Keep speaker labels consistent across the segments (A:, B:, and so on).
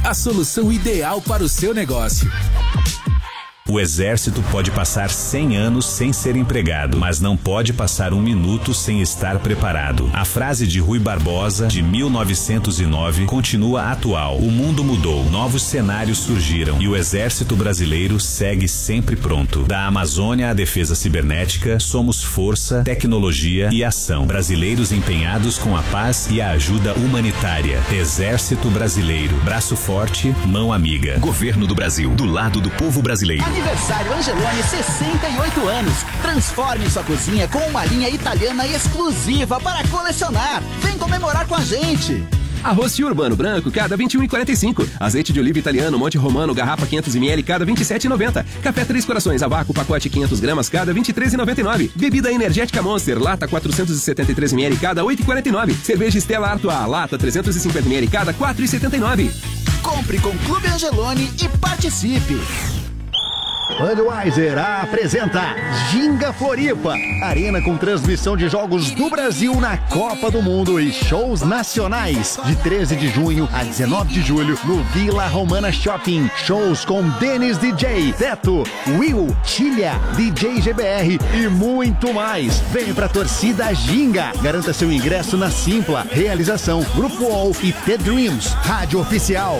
A: a solução ideal para o seu negócio.
B: O Exército pode passar 100 anos sem ser empregado, mas não pode passar um minuto sem estar preparado. A frase de Rui Barbosa, de 1909, continua atual. O mundo mudou, novos cenários surgiram e o Exército Brasileiro segue sempre pronto. Da Amazônia à defesa cibernética, somos força, tecnologia e ação. Brasileiros empenhados com a paz e a ajuda humanitária. Exército Brasileiro, braço forte, mão amiga.
C: Governo do Brasil, do lado do povo brasileiro.
D: Aniversário Angeloni, 68 anos. Transforme sua cozinha com uma linha italiana exclusiva para colecionar. Vem comemorar com a gente.
E: Arroz Urbano branco, cada R$ 21,45. Azeite de oliva italiano Monte Romano, garrafa 500ml, cada R$ 27,90. Café Três Corações, a vácuo, pacote 500 gramas, cada R$ 23,99. Bebida energética Monster, lata 473ml, cada R$ 8,49. Cerveja Stella Artois, lata 350ml, cada R$ 4,79.
D: Compre com Clube Angeloni e participe.
F: Budweiser apresenta Ginga Floripa, arena com transmissão de jogos do Brasil na Copa do Mundo e shows nacionais, de 13 de junho a 19 de julho no Vila Romana Shopping. Shows com Denis DJ, Teto, Will, Chilha, DJ GBR e muito mais. Vem pra torcida Ginga. Garanta seu ingresso na Simpla. Realização Grupo All e The Dreams. Rádio Oficial.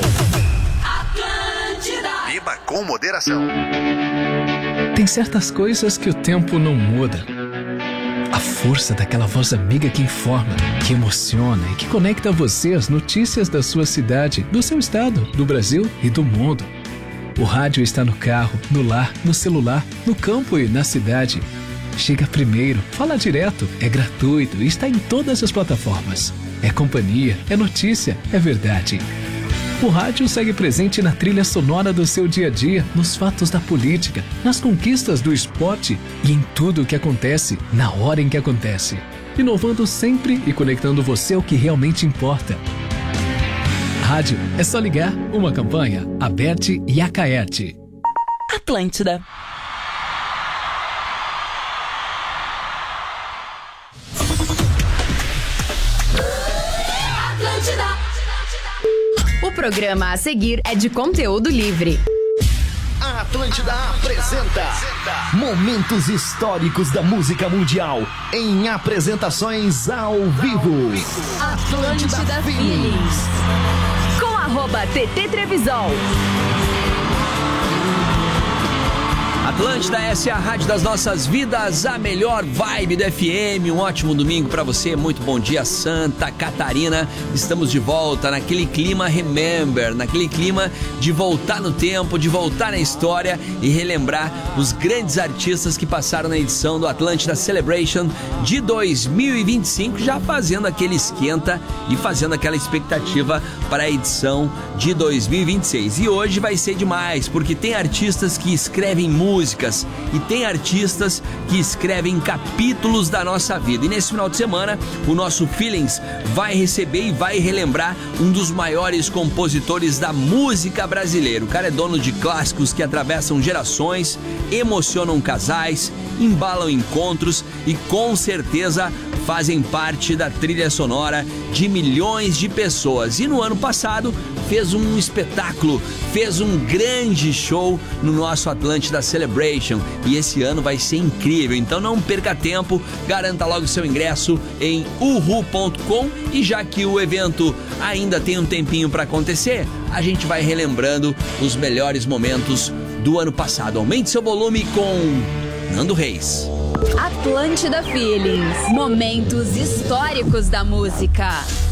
C: Beba com moderação.
A: Tem certas coisas que o tempo não muda. A força daquela voz amiga que informa, que emociona e que conecta você às notícias da sua cidade, do seu estado, do Brasil e do mundo. O rádio está no carro, no lar, no celular, no campo e na cidade. Chega primeiro, fala direto, é gratuito e está em todas as plataformas. É companhia, é notícia, é verdade. O rádio segue presente na trilha sonora do seu dia a dia, nos fatos da política, nas conquistas do esporte e em tudo o que acontece, na hora em que acontece. Inovando sempre e conectando você ao que realmente importa. Rádio é só ligar. Uma campanha, Aberte e Acaerte.
G: Atlântida.
H: O programa a seguir é de conteúdo livre.
F: A Atlântida apresenta momentos históricos da música mundial em apresentações ao vivo.
H: Atlântida Feelings. Com @TT Trevisol.
I: Atlântida, essa é a rádio das nossas vidas, a melhor vibe do FM. Um ótimo domingo pra você, muito bom dia, Santa Catarina. Estamos de volta naquele clima Remember, naquele clima de voltar no tempo, de voltar na história e relembrar os grandes artistas que passaram na edição do Atlântida Celebration de 2025, já fazendo aquele esquenta e fazendo aquela expectativa para a edição de 2026. E hoje vai ser demais, porque tem artistas que escrevem músicas e tem artistas que escrevem capítulos da nossa vida. E nesse final de semana, o nosso Feelings vai receber e vai relembrar um dos maiores compositores da música brasileira. O cara é dono de clássicos que atravessam gerações, emocionam casais, embalam encontros e com certeza fazem parte da trilha sonora de milhões de pessoas. E no ano passado fez um espetáculo, fez um grande show no nosso Atlântida Celebration. E esse ano vai ser incrível, então não perca tempo, garanta logo seu ingresso em uhu.com. E já que o evento ainda tem um tempinho para acontecer, a gente vai relembrando os melhores momentos do ano passado. Aumente seu volume com Nando Reis.
H: Atlântida Feelings. Momentos históricos da música.